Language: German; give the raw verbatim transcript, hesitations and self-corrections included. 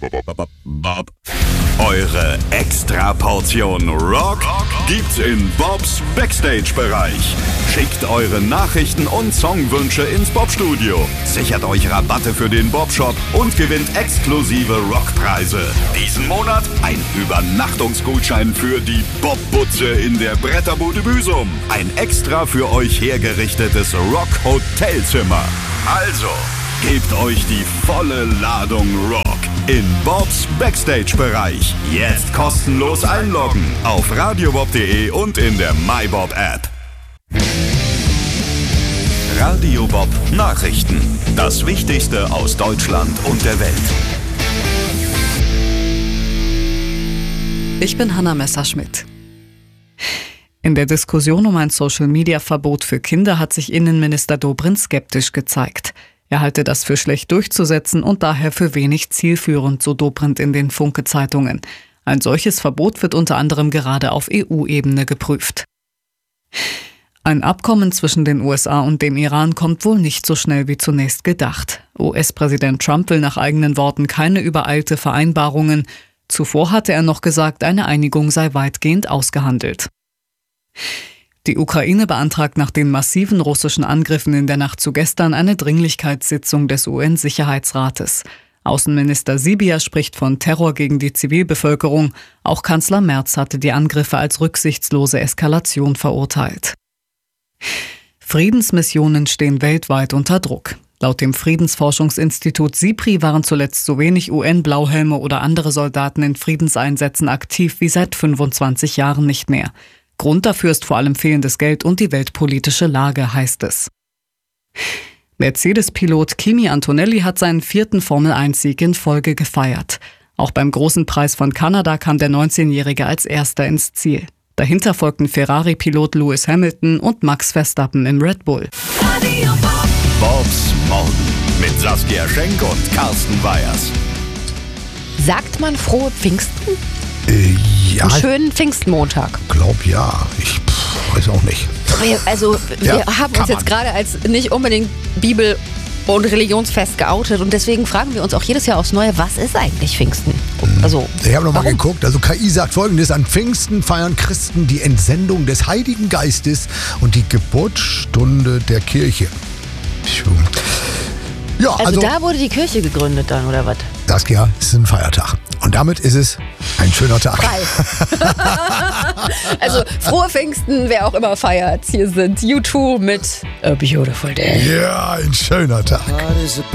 Eure Extra-Portion Rock gibt's in Bobs Backstage-Bereich. Schickt eure Nachrichten und Songwünsche ins Bob-Studio. Sichert euch Rabatte für den Bob-Shop und gewinnt exklusive Rockpreise. Diesen Monat ein Übernachtungsgutschein für die Bob-Butze in der Bretterbude Büsum. Ein extra für euch hergerichtetes Rock-Hotelzimmer. Also, gebt euch die volle Ladung Rock in Bobs Backstage-Bereich. Jetzt kostenlos einloggen auf radiobob punkt de und in der MyBob-App. Radio Bob Nachrichten. Das Wichtigste aus Deutschland und der Welt. Ich bin Hanna Messerschmidt. In der Diskussion um ein Social-Media-Verbot für Kinder hat sich Innenminister Dobrindt skeptisch gezeigt. Er halte das für schlecht durchzusetzen und daher für wenig zielführend, so Dobrindt in den Funke-Zeitungen. Ein solches Verbot wird unter anderem gerade auf E U-Ebene geprüft. Ein Abkommen zwischen den U S A und dem Iran kommt wohl nicht so schnell wie zunächst gedacht. U S-Präsident Trump will nach eigenen Worten keine übereilte Vereinbarungen. Zuvor hatte er noch gesagt, eine Einigung sei weitgehend ausgehandelt. Die Ukraine beantragt nach den massiven russischen Angriffen in der Nacht zu gestern eine Dringlichkeitssitzung des U N-Sicherheitsrates. Außenminister Sybiha spricht von Terror gegen die Zivilbevölkerung. Auch Kanzler Merz hatte die Angriffe als rücksichtslose Eskalation verurteilt. Friedensmissionen stehen weltweit unter Druck. Laut dem Friedensforschungsinstitut SIPRI waren zuletzt so wenig U N-Blauhelme oder andere Soldaten in Friedenseinsätzen aktiv wie seit fünfundzwanzig Jahren nicht mehr. Grund dafür ist vor allem fehlendes Geld und die weltpolitische Lage, heißt es. Mercedes-Pilot Kimi Antonelli hat seinen vierten Formel eins Sieg in Folge gefeiert. Auch beim Großen Preis von Kanada kam der neunzehnjährige als Erster ins Ziel. Dahinter folgten Ferrari-Pilot Lewis Hamilton und Max Verstappen im Red Bull. Bobs Morgen mit Saskia Schenk und Carsten Weyers. Sagt man frohe Pfingsten? Äh, ja. Einen schönen Pfingstmontag. Glaub ja. Ich pff, weiß auch nicht. Also wir Ja, haben kann uns jetzt man. gerade als nicht unbedingt Bibel- und religionsfest geoutet und deswegen fragen wir uns auch jedes Jahr aufs Neue, was ist eigentlich Pfingsten? Also, Ich habe nochmal warum? geguckt. Also K I sagt Folgendes. An Pfingsten feiern Christen die Entsendung des Heiligen Geistes und die Geburtsstunde der Kirche. Tja. Ja, Also, also, da wurde die Kirche gegründet dann, oder was? Saskia, es ist ein Feiertag. Und damit ist es ein schöner Tag. Frei. Also frohe Pfingsten, wer auch immer feiert. Hier sind U zwei mit A Beautiful Day. Ja, ein schöner Tag.